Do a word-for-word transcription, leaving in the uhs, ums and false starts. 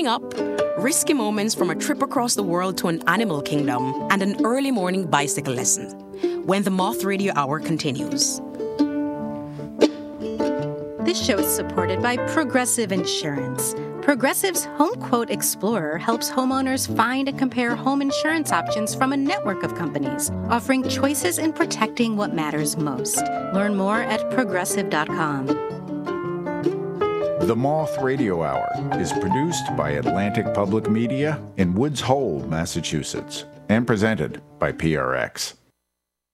Coming up, risky moments from a trip across the world to an animal kingdom and an early morning bicycle lesson when the Moth Radio Hour continues. This show is supported by Progressive Insurance. Progressive's Home Quote Explorer helps homeowners find and compare home insurance options from a network of companies, offering choices in protecting what matters most. Learn more at progressive dot com. The Moth Radio Hour is produced by Atlantic Public Media in Woods Hole, Massachusetts, and presented by P R X.